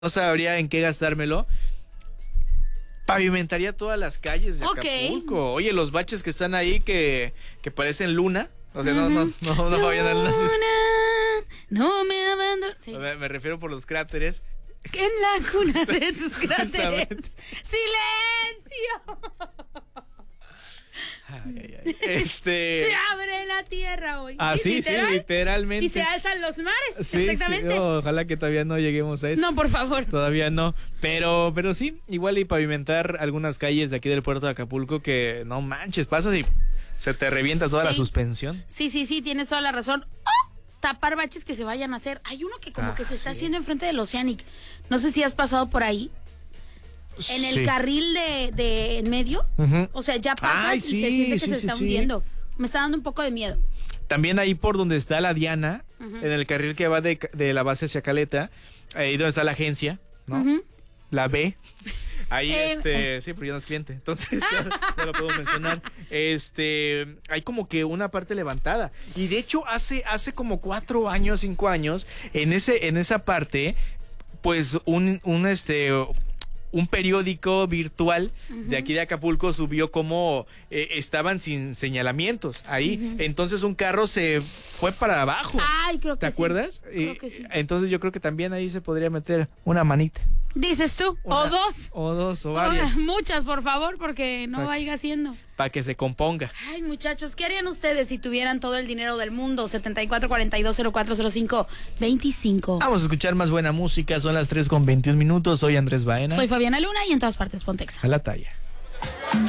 no sabría en qué gastármelo. Pavimentaría todas las calles de Acapulco. Oye, los baches que están ahí que parecen luna. O sea, no vayan a luna. No me abandones. Sí. Me refiero por los cráteres. En la cuna de tus cráteres. ¡Silencio! Se abre la tierra hoy. Ah, sí, literalmente. Y se alzan los mares. Sí, exactamente. Sí. Ojalá que todavía no lleguemos a eso. No, por favor. Todavía no. Pero sí, igual y pavimentar algunas calles de aquí del puerto de Acapulco que no manches, pasas y se te revienta toda la suspensión. Sí, tienes toda la razón. Tapar baches que se vayan a hacer. Hay uno que como que se está haciendo enfrente del Oceanic. No sé si has pasado por ahí. En el carril de en medio. O sea, ya pasas y se siente que se está hundiendo. Me está dando un poco de miedo. También ahí por donde está la Diana, en el carril que va de la base hacia Caleta, ahí donde está la agencia, ¿no? La B. Ahí, sí, pero yo no es cliente, entonces ya lo puedo mencionar. Hay como que una parte levantada. Y de hecho, hace como 4 años, 5 años, en esa parte, pues un periódico virtual de aquí de Acapulco subió como estaban sin señalamientos ahí. Entonces un carro se fue para abajo. Ay, creo que ¿Te acuerdas? Creo que sí. Entonces yo creo que también ahí se podría meter una manita. Dices tú, o dos. O dos, o varias. Muchas, por favor, porque no vaya siendo. Para que se componga. Ay, muchachos, ¿qué harían ustedes si tuvieran todo el dinero del mundo? 7442040525. Vamos a escuchar más buena música. Son las 3:21. Soy Andrés Baena. Soy Fabiana Luna y en todas partes Pontexa. A la talla.